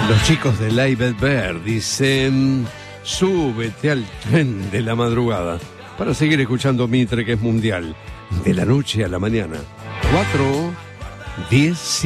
Los chicos de Live Bear dicen: súbete al tren de la madrugada para seguir escuchando Mitre, que es mundial, de la noche a la mañana. 4:10.